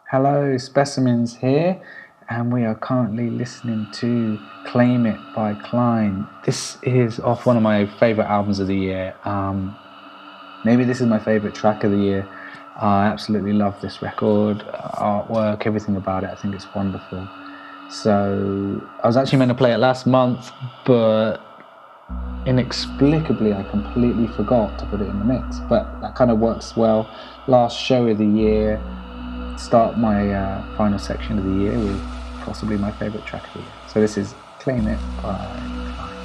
Hello, Specimens here, and we are currently listening to Claim It by Klein. This is off one of my favourite albums of the year. Maybe this is my favourite track of the year. I absolutely love this record, artwork, everything about it. I think it's wonderful. So I was actually meant to play it last month, but inexplicably I completely forgot to put it in the mix. But that kind of works well. Last show of the year. Start my final section of the year with possibly my favourite track of the year. So this is Claim It by